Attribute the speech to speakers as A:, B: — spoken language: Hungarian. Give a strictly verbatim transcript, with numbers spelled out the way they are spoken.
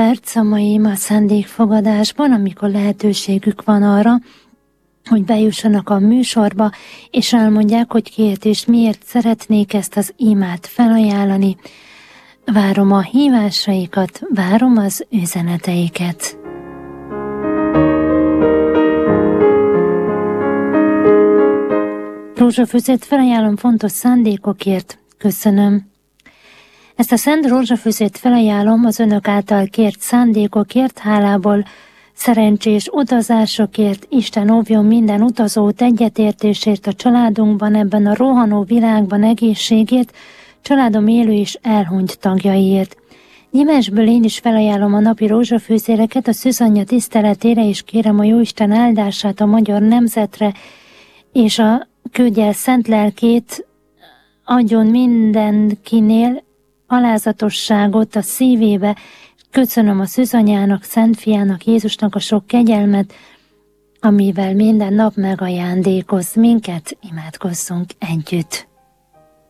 A: perc a mai ima szándékfogadásban, amikor lehetőségük van arra, hogy bejussanak a műsorba, és elmondják, hogy kiért és miért szeretnék ezt az imát felajánlani. Várom a hívásaikat, várom az üzeneteiket. Rózsafűzét felajánlom fontos szándékokért. Köszönöm. Ezt a szent rózsafűzét felajánlom az önök által kért szándékokért, hálából, szerencsés utazásokért, Isten óvjon minden utazót, egyetértésért a családunkban, ebben a rohanó világban, egészségért, családom élő és elhunyt tagjaiért. Nyimesből én is felajánlom a napi rózsafűzéreket a Szűzanyja tiszteletére, és kérem a Jóisten áldását a magyar nemzetre, és a küldje el szent lelkét, adjon mindenkinél alázatosságot a szívébe. Köszönöm a Szűzanyának, Szent Fiának, Jézusnak a sok kegyelmet, amivel minden nap megajándékoz minket, imádkozzunk együtt.